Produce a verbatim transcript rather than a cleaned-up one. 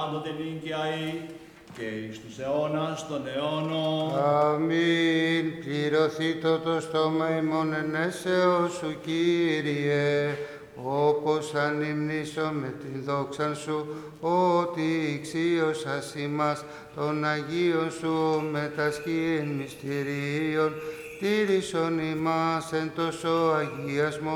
πάντοτε νίκαιαη και εις τους αιώνας των αιώνων. Αμήν. Πληρωθήτω το στόμα ημών εν έσεως σου, Κύριε, όπως ανυμνήσω με την δόξαν σου, ότι ηξίωσας ημάς των Αγίων σου με τα σκήεν μυστηρίων, τήρησον ημάς εν τόσο αγιασμό